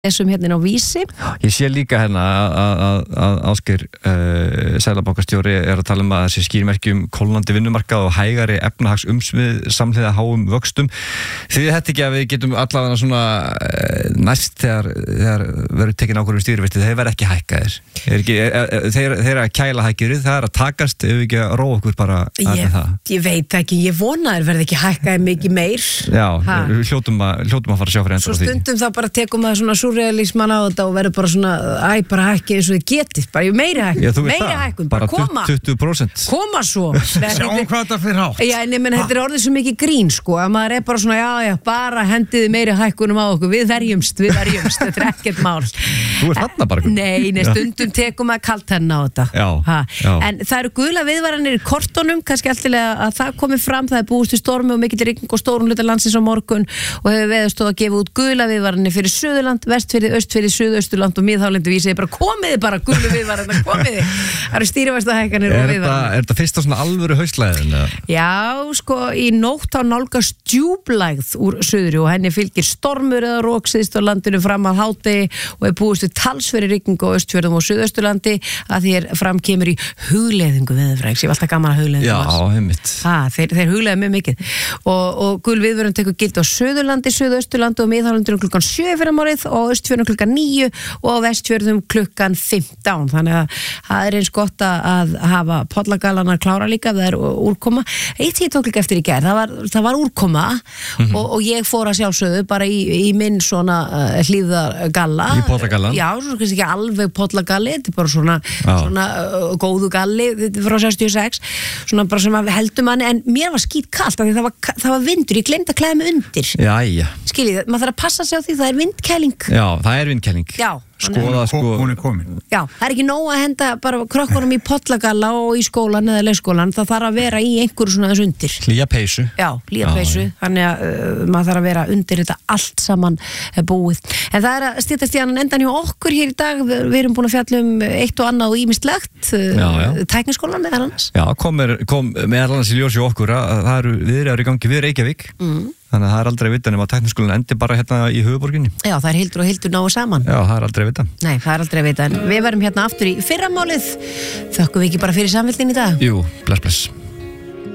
lesum hérna á Vísi. Ég sé líka hérna að Ásgeir seðlabankastjóri að tala að þessi skýrmerki kólnandi vinnumarkað og hægari efnahagsumsvið samhliða háum vöxtum. Því þetta ekki að við getum allavega svona næst þegar verður tekin ákvörðun stýrivexti, þeir verða ekki hækkaðir. Þeir að kæla hækjurið, það að takast ef við ekki að róa okkur bara að það. Ég veit ekki, ég vona þeir verði ekki hækkaðir mikið meir. Já, við hljótum að fara að sjá fyrir endur á því. Svo stundum þá bara tekum maður svona surrealisman á þetta og verður bara svona, bara hækki eins og þið getið, bara meiri hækkun, bara koma. 20%. Koma svo. Sjáum hvað þetta fyrir hátt. Já, en þetta er orðið svo mikið grín, sko, að maður bara svona, já, bara hendiði meiri hækkunum á okkur, við verjumst, þetta er ekkert mál. Þú þarna bara. Nei, stundum tekum maður kalt henni á þetta. Já. En það eru gula viðvaranir í kortunum, kannski alltilega að það komi fram, það er búist í stormi og mikill rigning og stórun hluta landsins á morgun og hefur Veðurstofa gefið út gula viðvaranir fyrir Suðurland, Vestfirði, Austfirði, Suðausturland og Miðhálendi. Ég segi bara komiði gulu viðvaranir, komiði. Það eru stýrivaxtahækkanir og viðvaranir. Er þetta fyrsta svona alvöru haustlæðin? Já, sko, í nótt á nálgast djúplægð úr suðri og henni fylgir stormur eða róksyðst á landinu fram að hádegi og er búist við talsverðri rigningu á Austfjörðum og Suðausturlandi að því fram kemur í hugleiðingu veðurfræðings. Ég var alltaf gaman að hugleiðingu. Já, einmitt. Þeir hugleiða mjög mikið og gul viðvörun tekur gildi á Suðurlandi, Suðausturlandi og Miðhálendinu klukkan 7 fyrramálið og á Austfjörðum klukkan 9 og á Vestfjörðum klukkan 15. Þannig að það er eins gott að hafa pollagallana klára líka, það er úrkoma. Eitt ég tók líka eftir í gær, það var úrkoma og ég fór að sjálfsögðu bara í minn svona hlífðargalla. Í pollagallan? Já, svona kannski ekki alveg pollagalli, þetta er bara svona góðu galli frá 66, svona bara sem að heldur manni, en mér var skítkalt af því það var vindur, ég glemdi að klæða mig undir. Jæja. Skiljið, maður þarf að passa sig á því, það er vindkæling. Já, það er vindkæling. Já. Hún er komin. Já, það er ekki nóg að henda bara krökkunum í pollagalla og í skólan eða leikskólan, það þarf að vera í einhverju svona þess undir. Hlýja peysu. Já, hlýja peysu, þannig að maður þarf að vera undir þetta allt saman búið. En það er að styttast í annan endan hjá okkur hér í dag, við erum búin að fjalla eitt og annað og ýmislegt, tækniskólan meðal annars. Já, kom meðal annars í ljós hjá okkur að það eru viðræður í gangi við Reykjavík. Þannig að það er aldrei að vita nema að tækniskólinn endi bara hérna í höfuborginni. Já, það er Hildur og Hildur náðu saman. Já, það er aldrei að vita. Nei, það er aldrei að vita. En við verum hérna aftur í fyrramálið. Þökkum við ekki bara fyrir samfélgin í dag? Jú, bless.